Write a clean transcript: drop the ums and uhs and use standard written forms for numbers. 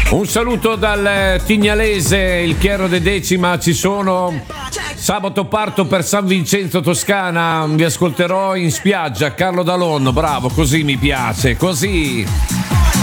Un saluto dal Tignalese, il Chiero de Decima, ci sono. Sabato parto per San Vincenzo Toscana, vi ascolterò in spiaggia, Carlo D'Alonno, bravo, così mi piace, così.